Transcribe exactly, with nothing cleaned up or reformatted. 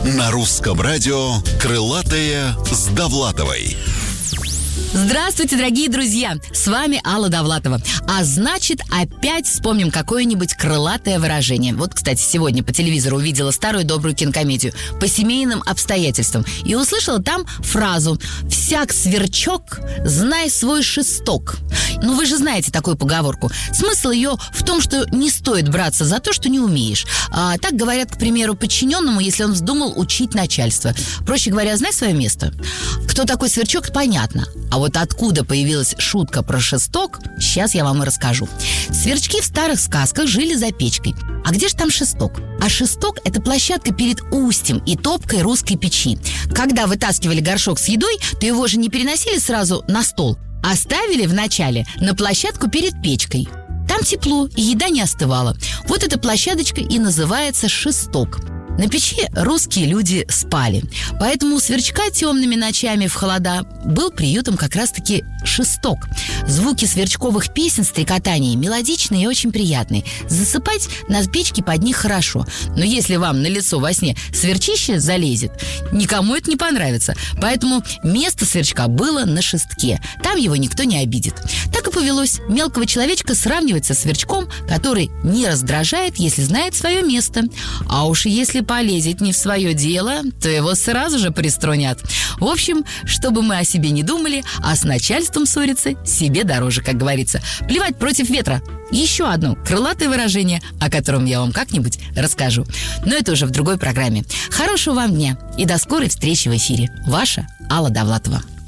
На русском радио «Крылатые с Довлатовой». Здравствуйте, дорогие друзья! С вами Алла Довлатова. А значит, опять вспомним какое-нибудь крылатое выражение. Вот, кстати, сегодня по телевизору увидела старую добрую кинокомедию «По семейным обстоятельствам» и услышала там фразу «Всяк сверчок, знай свой шесток». Ну, вы же знаете такую поговорку. Смысл ее в том, что не стоит браться за то, что не умеешь. А, так говорят, к примеру, подчиненному, если он вздумал учить начальство. Проще говоря, знай свое место. Кто такой сверчок, понятно. А вот откуда появилась шутка про шесток, сейчас я вам и расскажу. Сверчки в старых сказках жили за печкой. А где же там шесток? А шесток – это площадка перед устьем и топкой русской печи. Когда вытаскивали горшок с едой, то его же не переносили сразу на стол, а ставили вначале на площадку перед печкой. Там тепло, и еда не остывала. Вот эта площадочка и называется шесток. На печи русские люди спали, поэтому у сверчка темными ночами в холода был приютом как раз-таки шесток. Звуки сверчковых песен, стрекотания мелодичные и очень приятные. Засыпать на печке под них хорошо. Но если вам на лицо во сне сверчище залезет, никому это не понравится. Поэтому место сверчка было на шестке. Там его никто не обидит. Так и повелось мелкого человечка сравнивать со сверчком, который не раздражает, если знает свое место. А уж если полезет не в свое дело, то его сразу же приструнят. В общем, чтобы мы о себе не думали, а с начальством ссориться себе дороже, как говорится. Плевать против ветра. Еще одно крылатое выражение, о котором я вам как-нибудь расскажу. Но это уже в другой программе. Хорошего вам дня и до скорой встречи в эфире. Ваша Алла Довлатова.